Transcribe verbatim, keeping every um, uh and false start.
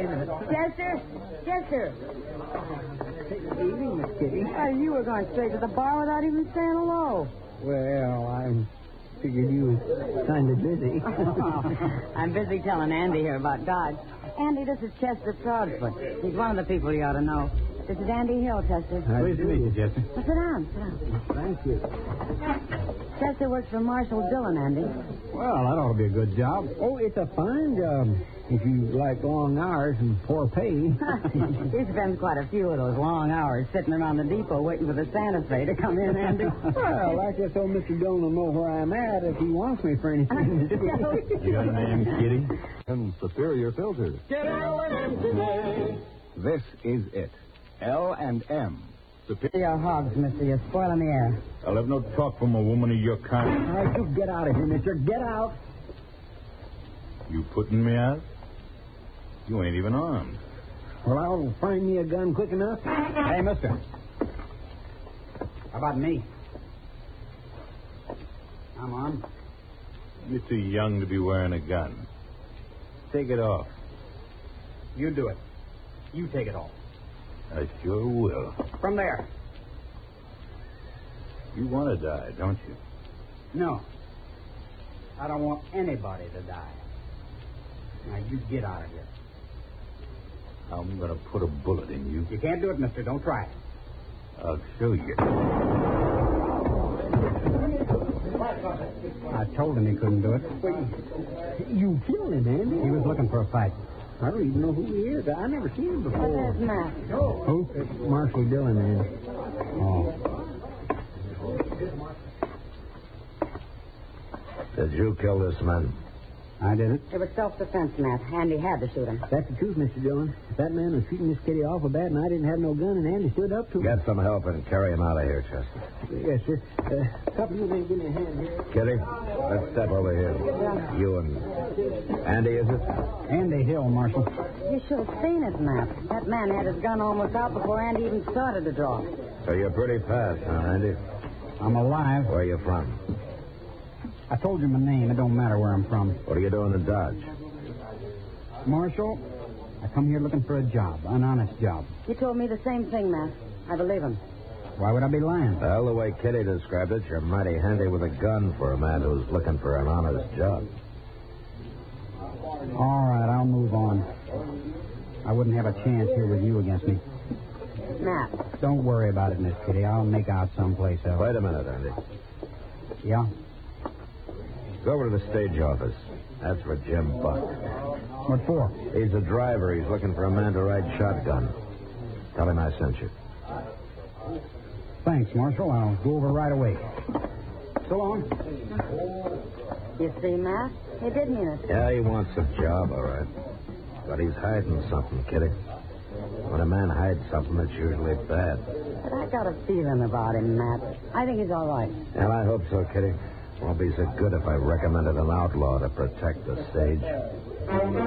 wait a minute. Chester? Chester? Good evening, Miss Kitty. Oh, you were going straight to the bar without even saying hello. Well, I figured you was kind of busy. I'm busy telling Andy here about Dodge. Andy, this is Chester Proudfoot. He's one of the people you ought to know. This is Andy Hill, Chester. Pleased to meet you, Chester. Well, sit down, sit down. Thank you. Chester works for Marshall Dillon, Andy. Well, that ought to be a good job. Oh, it's a fine job if you like long hours and poor pay. He spends quite a few of those long hours sitting around the depot waiting for the Santa Fe to come in, Andy. Well, I guess old Mister Dillon will know where I'm at if he wants me for anything. You got a name, Kitty? And Superior Filters. Get L and M today. This is it. L and M. Superior. Your hogs, mister. You're spoiling the air. I'll have no talk from a woman of your kind. All right, you get out of here, mister. Get out. You putting me out? You ain't even armed. Well, I'll find me a gun quick enough. Hey, mister. How about me? I'm armed. You're too young to be wearing a gun. Take it off. You do it. You take it off. I sure will. From there. You want to die, don't you? No. I don't want anybody to die. Now, you get out of here. I'm going to put a bullet in you. You can't do it, mister. Don't try it. I'll show you. I told him he couldn't do it. You killed him, Andy. He was looking for a fight. I don't even know who he is. I never seen him before. There's Matt. Who? It's Marshall Dillon, Andy. Oh. Did you kill this man? I did it. It was self-defense, Matt. Andy had to shoot him. That's the truth, Mister Dillon. If that man was shooting this kitty off a bat and I didn't have no gun and Andy stood up to him. Get some help and carry him out of here, Chester. Yes, sir. Uh, couple of you men give me a hand here. Kitty, let's step over here. You and... Andy, is it? Andy Hill, Marshal. You should have seen it, Matt. That man had his gun almost out before Andy even started to draw. So you're pretty fast, huh, Andy? I'm alive. Where are you from? I told you my name. It don't matter where I'm from. What are you doing in Dodge? Marshal, I come here looking for a job, an honest job. He told me the same thing, Matt. I believe him. Why would I be lying? Well, the way Kitty described it, you're mighty handy with a gun for a man who's looking for an honest job. All right, I'll move on. I wouldn't have a chance here with you against me. Matt. Don't worry about it, Miss Kitty. I'll make out someplace else. Wait a minute, Andy. Yeah? Go over to the stage office. That's for Jim Buck. What for? He's a driver. He's looking for a man to ride shotgun. Tell him I sent you. Thanks, Marshal. I'll go over right away. So long. You see, Matt? He did mean it. Yeah, he wants a job, all right. But he's hiding something, Kitty. When a man hides something, it's usually bad. But I got a feeling about him, Matt. I think he's all right. And I hope so, Kitty. Won't be so good if I recommended an outlaw to protect the stage.